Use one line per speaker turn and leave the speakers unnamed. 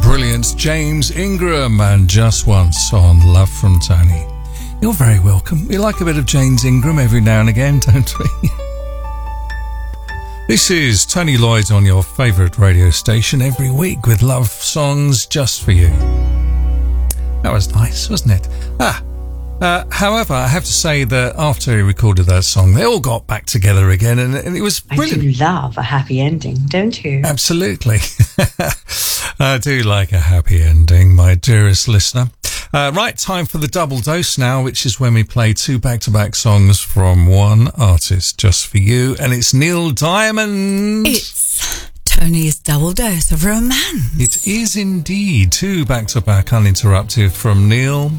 brilliant James Ingram and Just Once on Love from Tony. You're very welcome. We like a bit of James Ingram every now and again, don't we? This is Tony Lloyd on your favourite radio station every week with love songs just for you. That was nice, wasn't it? However, I have to say that after he recorded that song, they all got back together again, and it was brilliant.
I do love a happy ending, don't you?
Absolutely. I do like a happy ending, my dearest listener. Right, time for the double dose now, which is when we play two back-to-back songs from one artist just for you, and it's Neil Diamond.
It's Tony's double dose of romance.
It is indeed two back-to-back uninterrupted from Neil